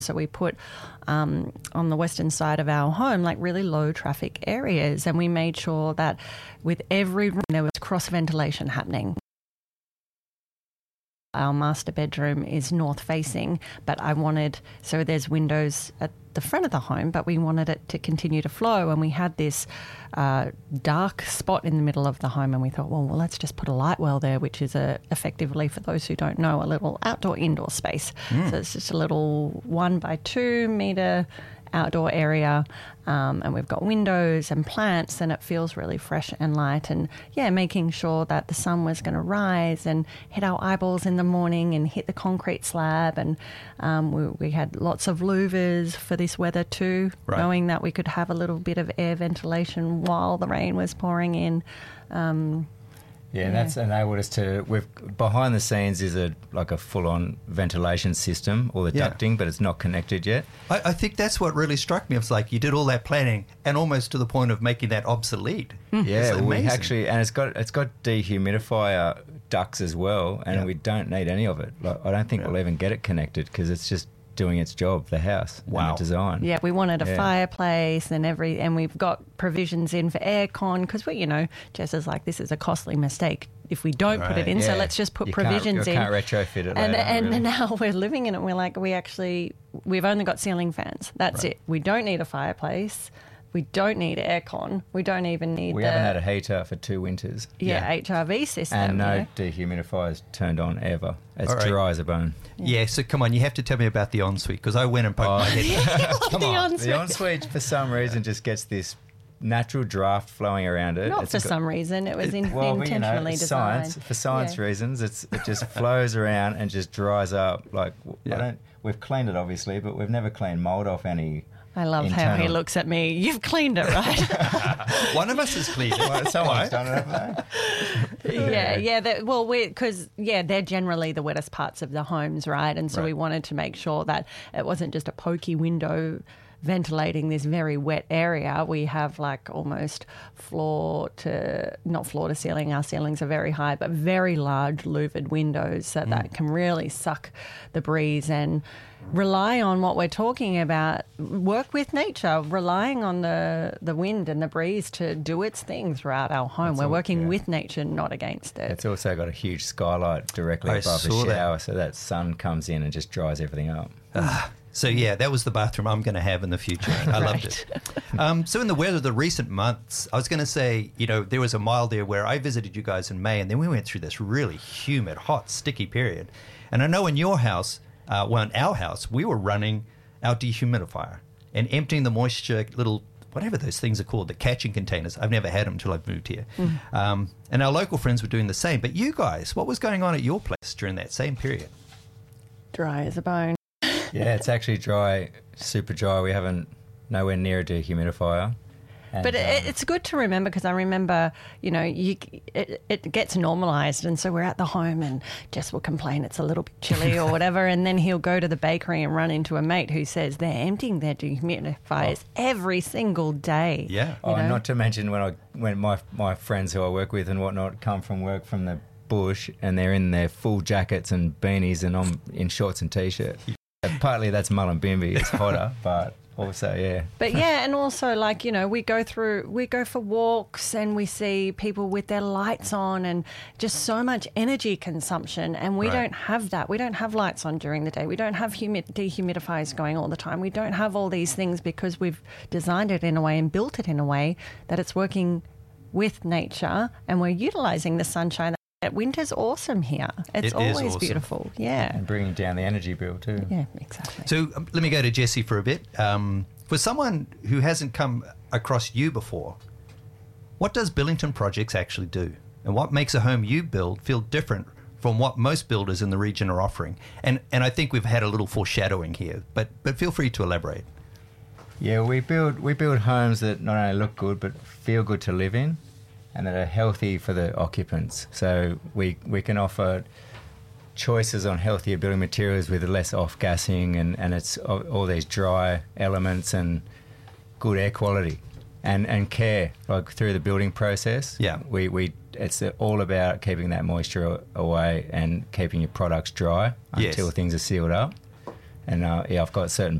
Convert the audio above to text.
So we put on the western side of our home, like really low traffic areas, and we made sure that with every room there was cross ventilation happening. Our master bedroom is north facing, but so there's windows at the front of the home, but we wanted it to continue to flow, and we had this dark spot in the middle of the home, and we thought, well, let's just put a light well there, which is effectively, for those who don't know, a little outdoor-indoor space. So it's just a little 1 by 2 metre outdoor area, and we've got windows and plants, and it feels really fresh and light. And making sure that the sun was going to rise and hit our eyeballs in the morning and hit the concrete slab. And we had lots of louvers for this weather too, knowing that we could have a little bit of air ventilation while the rain was pouring in. And that's enabled us to. Behind the scenes is a full-on ventilation system, all the ducting, but it's not connected yet. I think that's what really struck me. It's like you did all that planning, and almost to the point of making that obsolete. Yeah, we actually, and it's got dehumidifier ducts as well, and we don't need any of it. I don't think we'll even get it connected because it's just doing its job, the house, and the design. Yeah, we wanted a fireplace and we've got provisions in for aircon because Jess is like, this is a costly mistake if we don't put it in, so let's just put provisions in. You can't retrofit it later, and now we're living in it, we're like, we've only got ceiling fans. That's it. We don't need a fireplace. We don't need aircon. We don't even need We haven't had a heater for 2 winters. HRV system. And no dehumidifiers turned on ever. It's dry as a bone. Yeah, so come on, you have to tell me about the ensuite because I went and poked my head. Come on. The ensuite, for some reason, just gets this natural draft flowing around it. Not for some reason. It was intentionally designed. For science reasons, it just flows around and just dries up. We've cleaned it, obviously, but we've never cleaned mould off any... I love how he looks at me. You've cleaned it, right? One of us has cleaned it. Well, someone's done it, haven't they? Because they're generally the wettest parts of the homes, right? And so we wanted to make sure that it wasn't just a pokey window ventilating this very wet area. We have almost not floor to ceiling. Our ceilings are very high, but very large louvered windows so that can really suck the breeze and rely on what we're talking about, work with nature, relying on the wind and the breeze to do its thing throughout our home. We're working with nature, not against it. It's also got a huge skylight directly above the shower, so that sun comes in and just dries everything up. So, that was the bathroom I'm going to have in the future. I loved it. So in the weather of the recent months, I was going to say, there was a mile there where I visited you guys in May, and then we went through this really humid, hot, sticky period. And I know in your house... in our house, we were running our dehumidifier and emptying the moisture, little, whatever those things are called, the catching containers. I've never had them until I've moved here. And our local friends were doing the same. But you guys, what was going on at your place during that same period? Dry as a bone. Yeah, it's actually dry, super dry. We haven't nowhere near a dehumidifier. And, but it's good to remember because I remember, it gets normalised, and so we're at the home and Jess will complain it's a little bit chilly or whatever, and then he'll go to the bakery and run into a mate who says they're emptying their dehumidifiers every single day. Yeah. And not to mention when my friends who I work with and whatnot come from work from the bush and they're in their full jackets and beanies and I'm in shorts and T-shirt. Partly that's Mullumbimby, it's hotter, but... Also, But and also we go for walks and we see people with their lights on and just so much energy consumption, and we don't have that. We don't have lights on during the day. We don't have dehumidifiers going all the time. We don't have all these things because we've designed it in a way and built it in a way that it's working with nature and we're utilising the sunshine. Winter's awesome here. It's always awesome. Beautiful. Yeah. And bringing down the energy bill too. Yeah, exactly. So let me go to Jessie for a bit. For someone who hasn't come across you before, what does Billington Projects actually do? And what makes a home you build feel different from what most builders in the region are offering? And I think we've had a little foreshadowing here, but feel free to elaborate. Yeah, we build homes that not only look good but feel good to live in, and that are healthy for the occupants. So we can offer choices on healthier building materials with less off-gassing and it's all these dry elements and good air quality and care through the building process. Yeah. It's all about keeping that moisture away and keeping your products dry until things are sealed up. And yeah, I've got certain